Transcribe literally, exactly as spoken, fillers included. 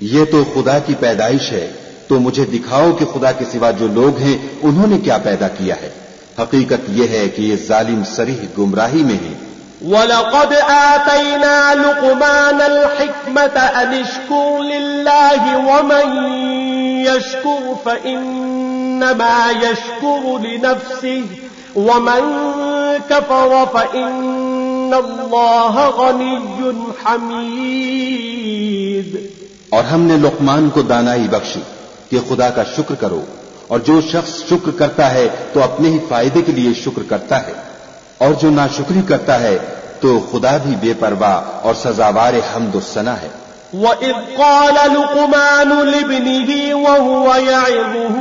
ये तो खुदा की पैदाइश है, तो मुझे दिखाओ कि खुदा के सिवा जो लोग हैं उन्होंने क्या पैदा किया है। हकीकत यह है कि ये जालिम सरीह गुमराही में है। वलक़द आतैना लुक़मानल हिक्मत अनिश्कुर लिल्लाहि वमन यश्कुर फ़इन्नमा यश्कुरु लिनफ़्सिहि वमन कफ़र फ़इन्नल्लाह गनिय्युन हमीद। और हमने लुक़मान को दानाई बख्शी कि खुदा का शुक्र करो, और जो शख्स शुक्र करता है तो अपने ही फायदे के लिए शुक्र करता है, और जो नाशुक्री करता है तो खुदा भी बेपरवाह और सजावार हम्द सना है। वइज़ क़ाल लुक़मान लिब्निही वहुव यइज़ुहु